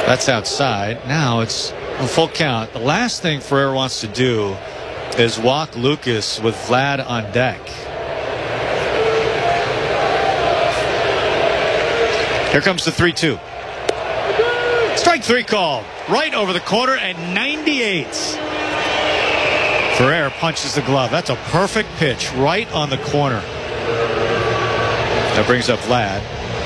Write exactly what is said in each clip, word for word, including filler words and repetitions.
That's outside. Now it's a full count. The last thing Ferrer wants to do is walk Lucas with Vlad on deck. Here comes the three two. Strike three call. Right over the corner at ninety-eight. Ferrer punches the glove. That's a perfect pitch right on the corner. That brings up Vlad.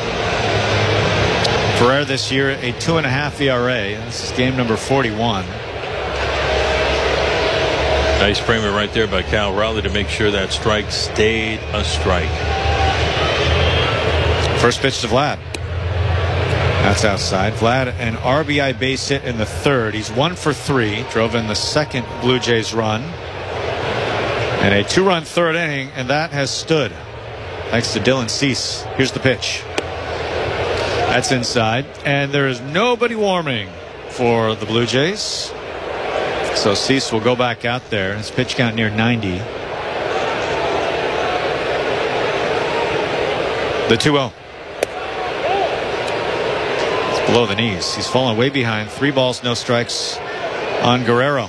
Ferrer this year, a two and a half E R A. This is game number forty-one. Nice framing right there by Cal Raleigh to make sure that strike stayed a strike. First pitch to Vlad. That's outside. Vlad, an R B I base hit in the third. He's one for three. Drove in the second Blue Jays run. And a two-run third inning, and that has stood. Thanks to Dylan Cease. Here's the pitch. That's inside. And there is nobody warming for the Blue Jays. So Cease will go back out there. His pitch count near ninety. The two oh. It's below the knees. He's fallen way behind. Three balls, no strikes on Guerrero.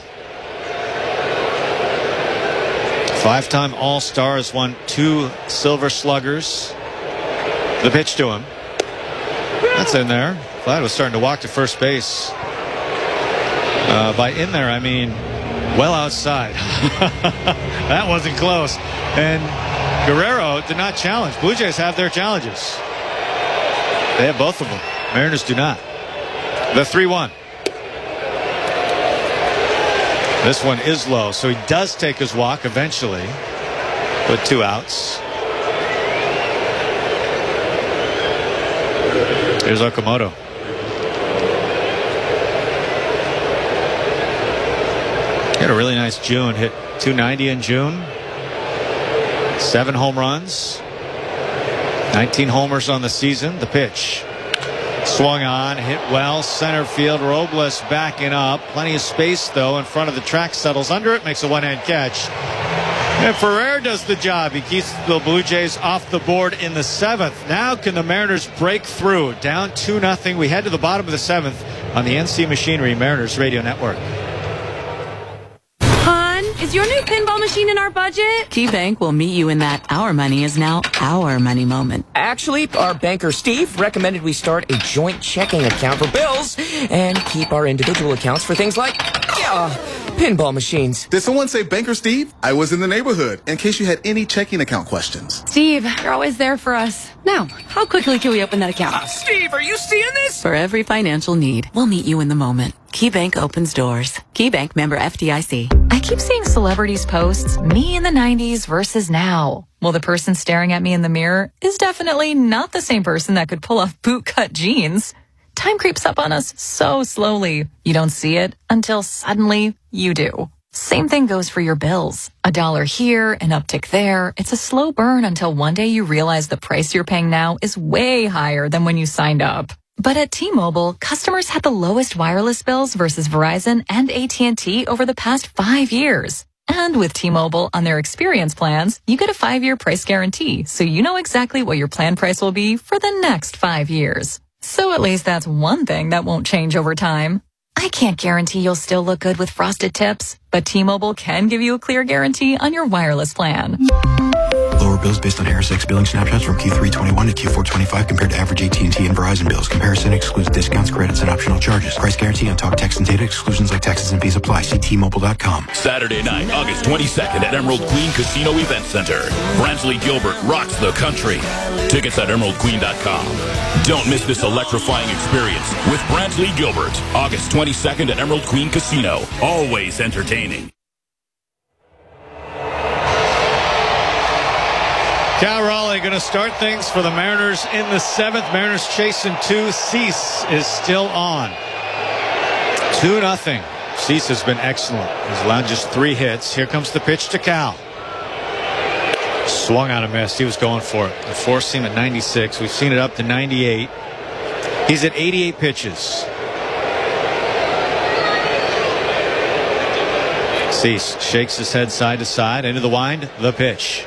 Five-time All-Star, has won two Silver Sluggers. The pitch to him. That's in there. Vlad was starting to walk to first base. Uh, by in there, I mean well outside. That wasn't close. And Guerrero did not challenge. Blue Jays have their challenges. They have both of them. Mariners do not. The three one. This one is low, so he does take his walk eventually with two outs. Here's Okamoto. Had a really nice June. Hit two ninety in June. Seven home runs. nineteen homers on the season. The pitch. Swung on, hit well, center field. Robles backing up. Plenty of space, though, in front of the track. Settles under it, makes a one-hand catch. And Ferrer does the job. He keeps the Blue Jays off the board in the seventh. Now can the Mariners break through? Down two nothing. We head to the bottom of the seventh on the N C Machinery Mariners Radio Network. Is your new pinball machine in our budget? KeyBank will meet you in that our money is now our money moment. Actually, our banker Steve recommended we start a joint checking account for bills and keep our individual accounts for things like, yeah, pinball machines. Did someone say Banker Steve? I was in the neighborhood in case you had any checking account questions. Steve, you're always there for us. Now, how quickly can we open that account? Uh, Steve, are you seeing this? For every financial need, we'll meet you in the moment. KeyBank opens doors. KeyBank, member F D I C. I keep seeing celebrities posts, me in the nineties versus now. Well, the person staring at me in the mirror is definitely not the same person that could pull off bootcut jeans. Time creeps up on us so slowly. You don't see it until suddenly you do. Same thing goes for your bills. A dollar here, an uptick there. It's a slow burn until one day you realize the price you're paying now is way higher than when you signed up. But at T-Mobile, customers had the lowest wireless bills versus Verizon and A T and T over the past five years. And with T-Mobile on their experience plans, you get a five-year price guarantee, so you know exactly what your plan price will be for the next five years. So at least that's one thing that won't change over time. I can't guarantee you'll still look good with frosted tips, but T-Mobile can give you a clear guarantee on your wireless plan. Lower bills based on Harris X billing snapshots from Q three twenty-one to Q four twenty-five compared to average A T and T and Verizon bills. Comparison excludes discounts, credits, and optional charges. Price guarantee on talk, text, and data. Exclusions like taxes and fees apply. See T Mobile dot com. Saturday night, August twenty-second at Emerald Queen Casino Event Center. Brantley Gilbert rocks the country. Tickets at emerald queen dot com. Don't miss this electrifying experience with Brantley Gilbert. August twenty-second at Emerald Queen Casino. Always entertaining. Cal Raleigh going to start things for the Mariners in the seventh. Mariners chasing two. Cease is still on. two nothing. Cease has been excellent. He's allowed just three hits. Here comes the pitch to Cal. Swung out and missed. He was going for it. The four seam at ninety-six. We've seen it up to ninety-eight. He's at eighty-eight pitches. Cease shakes his head side to side. Into the wind. The pitch.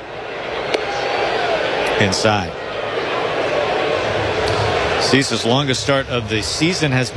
Inside. Cease's longest start of the season has